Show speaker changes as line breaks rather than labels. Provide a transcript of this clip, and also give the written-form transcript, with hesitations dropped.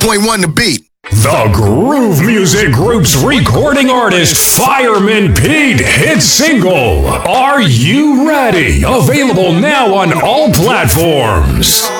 100.1 The Beat.
The Groove Music Group's recording artist, Fireman Pete, hit single, Are You Ready? Available now on all platforms.